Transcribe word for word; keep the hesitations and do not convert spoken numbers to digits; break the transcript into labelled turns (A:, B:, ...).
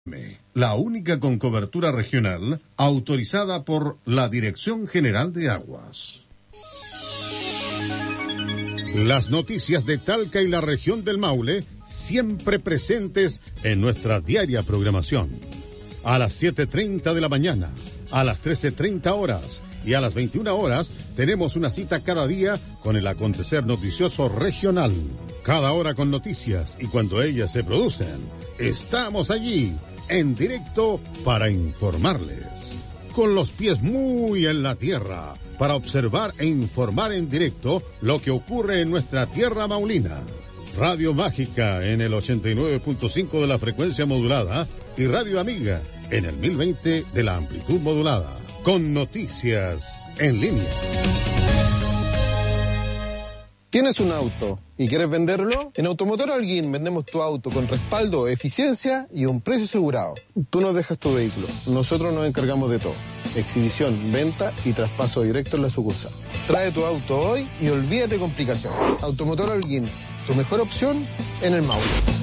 A: La única con cobertura regional autorizada por la Dirección General de Aguas. Las noticias de Talca y la región del Maule siempre presentes en nuestra diaria programación. A las siete treinta de la mañana, a las trece treinta horas y a las veintiuna horas tenemos una cita cada día con el acontecer noticioso regional. Cada hora con noticias y cuando ellas se producen, estamos allí en directo para informarles. Con los pies muy en la tierra, para observar e informar en directo lo que ocurre en nuestra tierra maulina. Radio Mágica en el ochenta y nueve punto cinco de la frecuencia modulada y Radio Amiga en el mil veinte de la amplitud modulada. Con noticias en línea.
B: ¿Tienes un auto y quieres venderlo? En Automotor Holguín vendemos tu auto con respaldo, eficiencia y un precio asegurado. Tú nos dejas tu vehículo, nosotros nos encargamos de todo. Exhibición, venta y traspaso directo en la sucursal. Trae tu auto hoy y olvídate complicaciones. Automotor Holguín, tu mejor opción en el Maule.